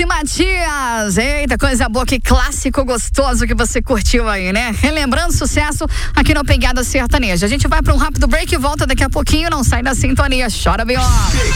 e Matias. Eita, coisa boa, que clássico gostoso que você curtiu aí, né? Relembrando sucesso aqui no Pegada Sertaneja. A gente vai para um rápido break e volta daqui a pouquinho. Não sai da sintonia. Chora, B.O.